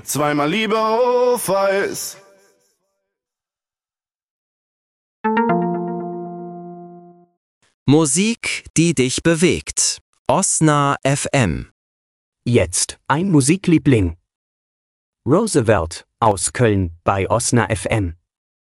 zweimal Liebe auf Eis. Musik, die dich bewegt. Osna FM. Jetzt ein Musikliebling. Roosevelt aus Köln bei Osna FM.